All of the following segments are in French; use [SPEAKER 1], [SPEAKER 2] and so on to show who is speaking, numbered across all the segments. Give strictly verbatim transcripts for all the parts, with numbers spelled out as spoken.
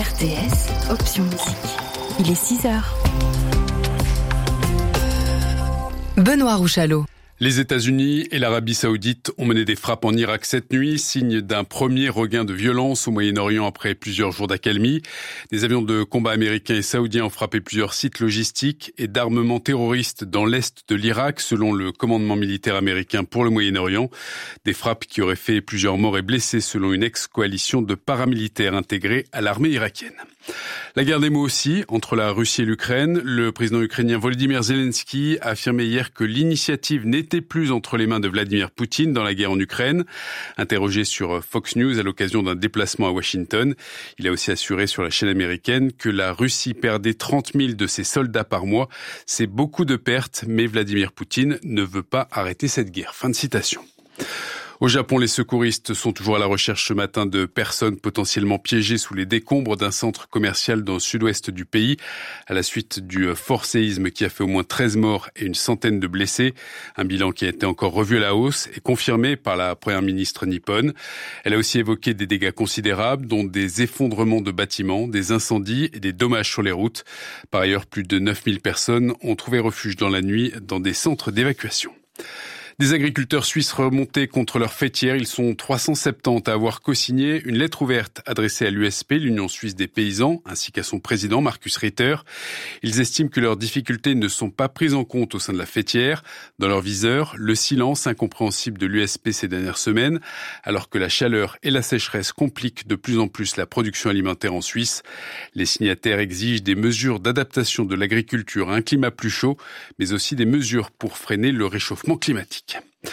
[SPEAKER 1] R T S, option musique. Il est six heures. Benoît Rouchalot.
[SPEAKER 2] Les États-Unis et l'Arabie Saoudite ont mené des frappes en Irak cette nuit, signe d'un premier regain de violence au Moyen-Orient après plusieurs jours d'accalmie. Des avions de combat américains et saoudiens ont frappé plusieurs sites logistiques et d'armements terroristes dans l'est de l'Irak, selon le commandement militaire américain pour le Moyen-Orient. Des frappes qui auraient fait plusieurs morts et blessés, selon une ex-coalition de paramilitaires intégrés à l'armée irakienne. La guerre des mots aussi, entre la Russie et l'Ukraine. Le président ukrainien Volodymyr Zelensky a affirmé hier que l'initiative n'était plus entre les mains de Vladimir Poutine dans la guerre en Ukraine. Interrogé sur Fox News à l'occasion d'un déplacement à Washington, il a aussi assuré sur la chaîne américaine que la Russie perdait trente mille de ses soldats par mois. C'est beaucoup de pertes, mais Vladimir Poutine ne veut pas arrêter cette guerre. Fin de citation. Au Japon, les secouristes sont toujours à la recherche ce matin de personnes potentiellement piégées sous les décombres d'un centre commercial dans le sud-ouest du pays, à la suite du fort séisme qui a fait au moins treize morts et une centaine de blessés. Un bilan qui a été encore revu à la hausse et confirmé par la première ministre nippone. Elle a aussi évoqué des dégâts considérables, dont des effondrements de bâtiments, des incendies et des dommages sur les routes. Par ailleurs, plus de neuf mille personnes ont trouvé refuge dans la nuit dans des centres d'évacuation. Des agriculteurs suisses remontés contre leurs fêtières. Ils sont trois cent soixante-dix à avoir co-signé une lettre ouverte adressée à l'U S P, l'Union suisse des paysans, ainsi qu'à son président, Markus Ritter. Ils estiment que leurs difficultés ne sont pas prises en compte au sein de la fêtière. Dans leur viseur, le silence incompréhensible de l'U S P ces dernières semaines, alors que la chaleur et la sécheresse compliquent de plus en plus la production alimentaire en Suisse. Les signataires exigent des mesures d'adaptation de l'agriculture à un climat plus chaud, mais aussi des mesures pour freiner le réchauffement climatique.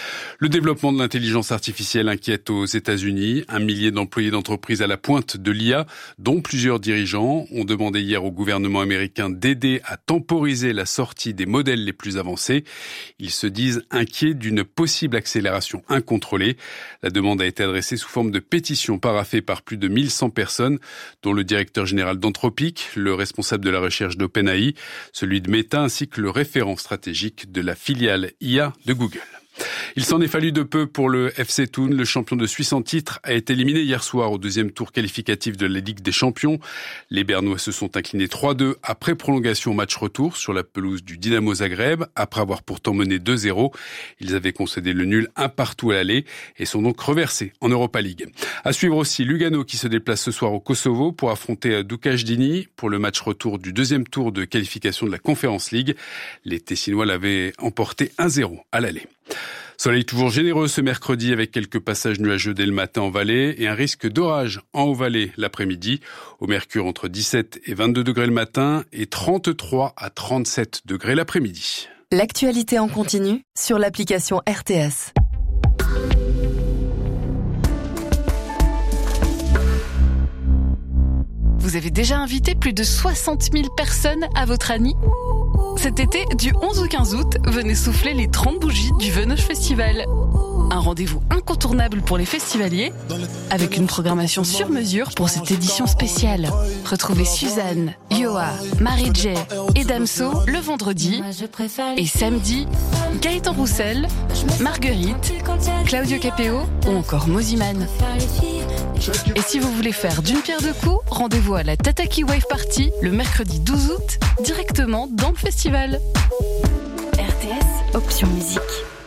[SPEAKER 2] Le développement de l'intelligence artificielle inquiète aux États-Unis. Un millier d'employés d'entreprises à la pointe de l'I A, dont plusieurs dirigeants, ont demandé hier au gouvernement américain d'aider à temporiser la sortie des modèles les plus avancés. Ils se disent inquiets d'une possible accélération incontrôlée. La demande a été adressée sous forme de pétition paraphée par plus de mille cent personnes, dont le directeur général d'Anthropic, le responsable de la recherche d'OpenAI, celui de Meta ainsi que le référent stratégique de la filiale I A de Google. Il s'en est fallu de peu pour le F C Thun. Le champion de Suisse en titre a été éliminé hier soir au deuxième tour qualificatif de la Ligue des Champions. Les Bernois se sont inclinés trois deux après prolongation au match retour sur la pelouse du Dynamo Zagreb, après avoir pourtant mené deux zéro. Ils avaient concédé le nul un partout à l'aller et sont donc reversés en Europa League. À suivre aussi Lugano qui se déplace ce soir au Kosovo pour affronter Dukajdini pour le match retour du deuxième tour de qualification de la Conference League. Les Tessinois l'avaient emporté un zéro à l'aller. Soleil toujours généreux ce mercredi avec quelques passages nuageux dès le matin en vallée et un risque d'orage en haut-vallée l'après-midi. Au mercure entre dix-sept et vingt-deux degrés le matin et trente-trois à trente-sept degrés l'après-midi.
[SPEAKER 1] L'actualité en continu sur l'application R T S.
[SPEAKER 3] Vous avez déjà invité plus de soixante mille personnes à votre Annie ? Cet été, du onze au quinze août, venez souffler les trente bougies du Venoge Festival. Un rendez-vous incontournable pour les festivaliers, avec une programmation sur mesure pour cette édition spéciale. Retrouvez Suzanne, Yoa, Marie-J et Damso le vendredi. Et samedi, Gaëtan Roussel, Marguerite, Claudio Capéo ou encore Moziman. Et si vous voulez faire d'une pierre deux coups, rendez-vous à la Tataki Wave Party le mercredi douze août, directement dans le festival.
[SPEAKER 1] R T S, option musique.